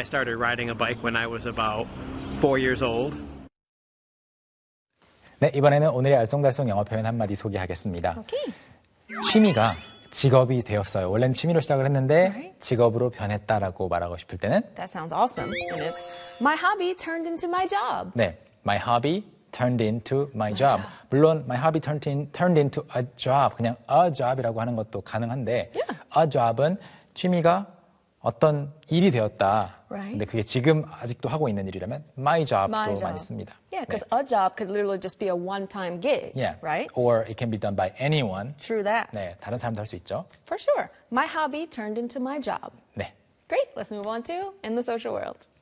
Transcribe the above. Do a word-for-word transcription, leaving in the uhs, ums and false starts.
started riding a bike when I was about four years old. 네, 이번에는 오늘의 알쏭달쏭 영어 표현 한마디 소개하겠습니다. Okay. 취미가 직업이 되었어요. 원래는 취미로 시작을 했는데 Right. 직업으로 변했다라고 말하고 싶을 때는 That sounds awesome. And it's my hobby turned into my job. 네, my hobby turned into my job. 물론 my hobby turned, in, turned into a job, 그냥 a job이라고 하는 것도 가능한데 Yeah. a job은 취미가 어떤 일이 되었다. Right. 근데 그게 지금 아직도 하고 있는 일이라면 my job도 My job. 많이 씁니다. Yeah, because 네. a job could literally just be a one-time gig, Yeah. right? Or it can be done by anyone. True that. 네, 다른 사람도 할 수 있죠. For sure. My hobby turned into my job. 네. Great. Let's move on to In the Social World.